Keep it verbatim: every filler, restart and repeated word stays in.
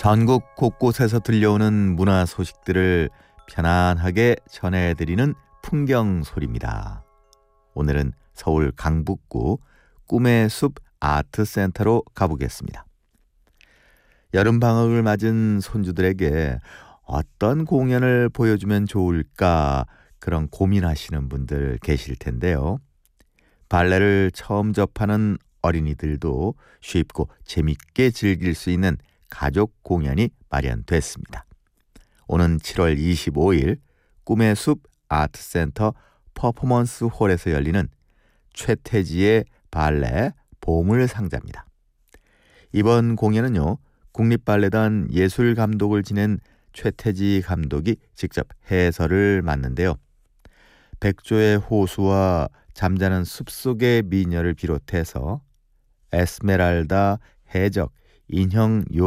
전국 곳곳에서 들려오는 문화 소식들을 편안하게 전해드리는 풍경 소리입니다. 오늘은 서울 강북구 꿈의 숲 아트센터로 가보겠습니다. 여름방학을 맞은 손주들에게 어떤 공연을 보여주면 좋을까 그런 고민하시는 분들 계실 텐데요. 발레를 처음 접하는 어린이들도 쉽고 재밌게 즐길 수 있는 가족 공연이 마련됐습니다. 오는 칠월 이십오일 꿈의 숲 아트센터 퍼포먼스 홀에서 열리는 최태지의 발레 보물상자입니다. 이번 공연은요, 국립발레단 예술감독을 지낸 최태지 감독이 직접 해설을 맡는데요. 백조의 호수와 잠자는 숲속의 미녀를 비롯해서 에스메랄다, 해적, 인형,